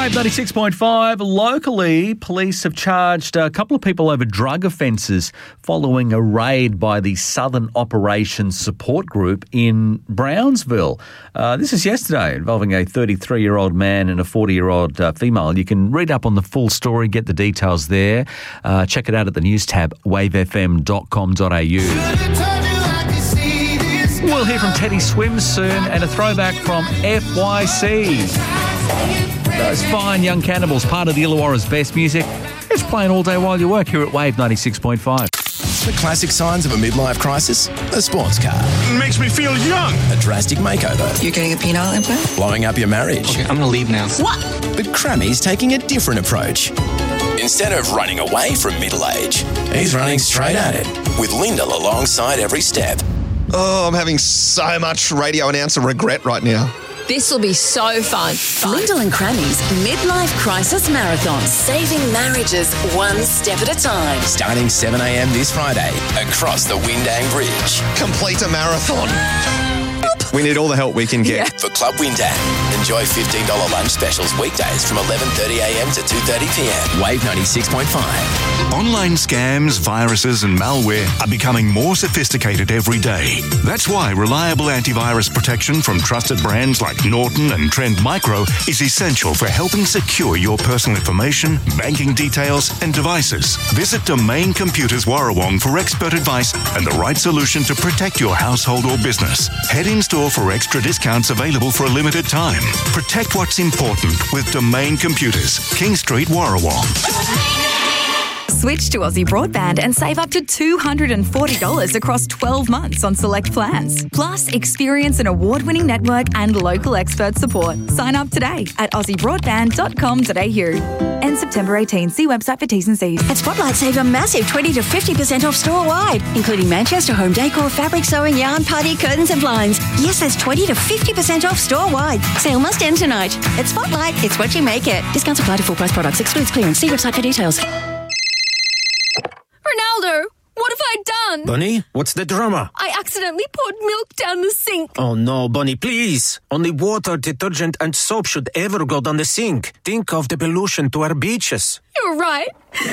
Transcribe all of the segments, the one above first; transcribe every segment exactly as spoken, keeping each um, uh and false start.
Wave ninety-six point five. Locally, police have charged a couple of people over drug offences following a raid by the Southern Operations Support Group in Brownsville. Uh, this is yesterday, involving a thirty-three-year-old man and a forty-year-old uh, female. You can read up on the full story, get the details there. Uh, check it out at the news tab, wave f m dot com dot a u. We'll hear from Teddy Swims soon and a throwback from F Y C. Those fine young cannibals, part of the Illawarra's best music. It's playing all day while you work here at Wave ninety-six point five. The classic signs of a midlife crisis? A sports car. It makes me feel young. A drastic makeover. You're getting a penile implant? Blowing up your marriage. Okay, I'm going to leave now. What? But Crammy's taking a different approach. Instead of running away from middle age, he's running straight at it, with Lyndall alongside every step. Oh, I'm having so much radio announcer regret right now. This will be so fun. Lyndall and Crammy's Midlife Crisis Marathon. Saving marriages one step at a time. Starting seven a m this Friday, across the Windang Bridge. Complete a marathon. We need all the help we can get. Yeah. For Club Windang, enjoy fifteen dollars lunch specials weekdays from eleven thirty a m to two thirty p m. Wave ninety-six point five. Online scams, viruses and malware are becoming more sophisticated every day. That's why reliable antivirus protection from trusted brands like Norton and Trend Micro is essential for helping secure your personal information, banking details and devices. Visit Domain Computers Warrawong for expert advice and the right solution to protect your household or business. Head in store for extra discounts available for a limited time. Protect what's important with Domain Computers, King Street, Warrawong. Switch to Aussie Broadband and save up to two hundred forty dollars across twelve months on select plans. Plus, experience an award-winning network and local expert support. Sign up today at aussie broadband dot com dot a u. End September eighteenth. See website for T's and C's. At Spotlight, save a massive twenty to fifty percent off store-wide, including Manchester home decor, fabric sewing, yarn, party, curtains and blinds. Yes, that's twenty to fifty percent off store-wide. Sale must end tonight. At Spotlight, it's what you make it. Discounts apply to full-price products. Excludes clearance. See website for details. Ronaldo, what have I done? Bunny, what's the drama? I accidentally poured milk down the sink. Oh no, Bunny, please. Only water, detergent and soap should ever go down the sink. Think of the pollution to our beaches. You're right.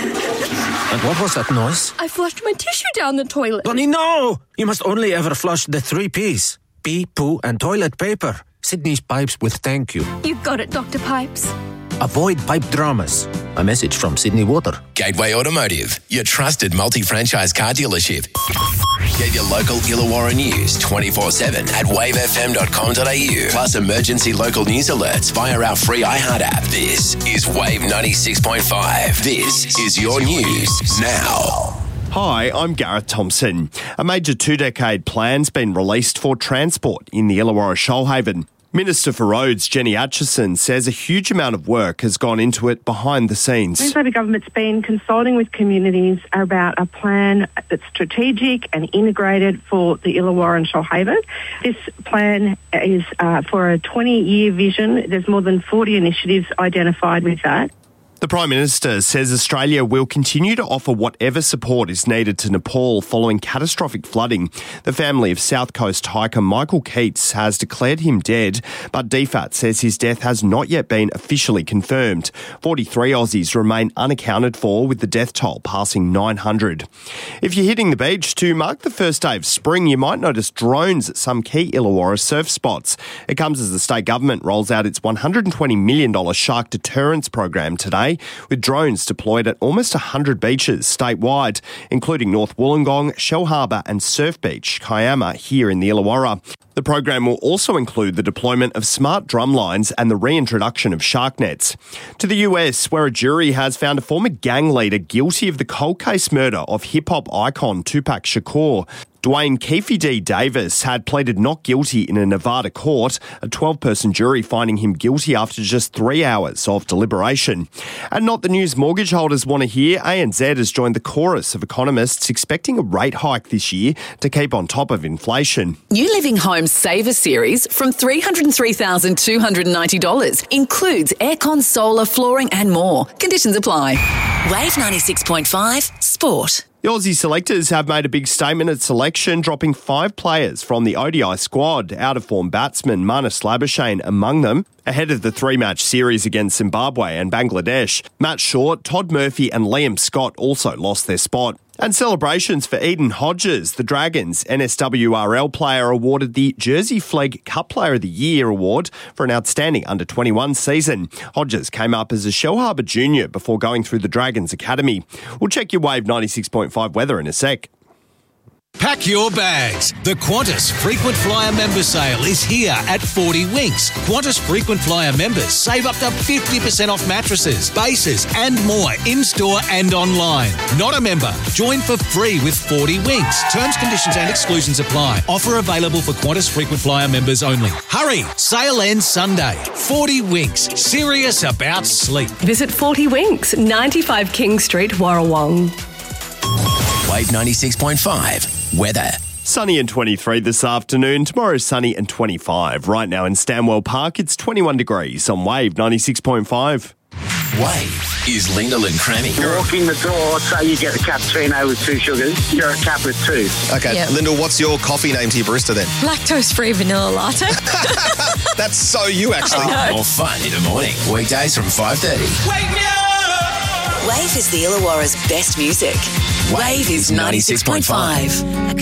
And what was that noise? I flushed my tissue down the toilet. Bunny, no! You must only ever flush the three P's. Pee, poo and toilet paper. Sydney's Pipes with thank you. You got it, Doctor Pipes. Avoid pipe dramas. A message from Sydney Water. Gateway Automotive, your trusted multi-franchise car dealership. Get your local Illawarra news twenty-four seven at wave f m dot com dot a u. Plus emergency local news alerts via our free iHeart app. This is Wave ninety-six point five. This is your news now. Hi, I'm Gareth Thompson. A major two-decade plan's been released for transport in the Illawarra Shoalhaven. Minister for Roads, Jenny Atchison, says a huge amount of work has gone into it behind the scenes. The Labor government's been consulting with communities about a plan that's strategic and integrated for the Illawarra and Shoalhaven. This plan is uh, for a twenty-year vision. There's more than forty initiatives identified with that. The Prime Minister says Australia will continue to offer whatever support is needed to Nepal following catastrophic flooding. The family of South Coast hiker Michael Keats has declared him dead, but D FAT says his death has not yet been officially confirmed. forty-three Aussies remain unaccounted for, with the death toll passing nine hundred. If you're hitting the beach to mark the first day of spring, you might notice drones at some key Illawarra surf spots. It comes as the state government rolls out its one hundred twenty million dollars shark deterrence program today, with drones deployed at almost one hundred beaches statewide, including North Wollongong, Shellharbour and Surf Beach, Kiama, here in the Illawarra. The program will also include the deployment of smart drum lines and the reintroduction of shark nets. To the U S, where a jury has found a former gang leader guilty of the cold case murder of hip-hop icon Tupac Shakur. Dwayne Keefe D. Davis had pleaded not guilty in a Nevada court, a twelve-person jury finding him guilty after just three hours of deliberation. And not the news mortgage holders want to hear, A N Z has joined the chorus of economists expecting a rate hike this year to keep on top of inflation. New Living Homes Saver Series from three hundred three thousand two hundred ninety dollars includes aircon, solar, flooring and more. Conditions apply. Wave ninety-six point five Sport. The Aussie selectors have made a big statement at selection, dropping five players from the O D I squad, out-of-form batsman Marnus Labuschagne among them, ahead of the three-match series against Zimbabwe and Bangladesh. Matt Short, Todd Murphy and Liam Scott also lost their spot. And celebrations for Eden Hodges. The Dragons N S W R L player awarded the Jersey Flegg Cup Player of the Year award for an outstanding under twenty-one season. Hodges came up as a Shellharbour junior before going through the Dragons Academy. We'll check your Wave ninety-six point five weather in a sec. Pack your bags. The Qantas Frequent Flyer Member Sale is here at forty Winks. Qantas Frequent Flyer members save up to fifty percent off mattresses, bases and more in-store and online. Not a member? Join for free with forty Winks. Terms, conditions and exclusions apply. Offer available for Qantas Frequent Flyer members only. Hurry! Sale ends Sunday. forty Winks. Serious about sleep. Visit forty Winks, ninety-five King Street, Warrawong. Wave ninety-six point five. Weather. Sunny and twenty-three this afternoon. Tomorrow sunny and twenty-five. Right now in Stanwell Park, it's twenty-one degrees on Wave ninety-six point five. Wave is Lyndall and Crammy. You walk in the door, say you get a cappuccino with two sugars. You're a cap with two. Okay, Yep. Lyndall, what's your coffee name to your barista then? Lactose-free vanilla latte. That's so you, actually. More fun in the morning. Weekdays from five thirty. Wake me up! Wave is the Illawarra's best music. Wave is ninety-six point five.